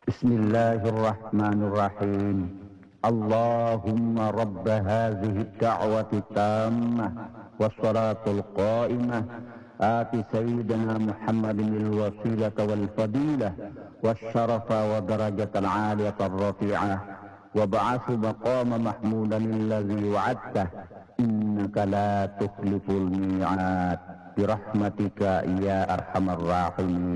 بسم الله الرحمن الرحيم. اللهم رب هذه الدعوة التامة والصلاة القائمة آت سيدنا محمد الوسيلة والفضيلة والشرف ودرجة العالية الرفيعة وابعث مقام محمودا الذي وعدته إنك لا تخلف الميعاد برحمتك يا أرحم الراحمين.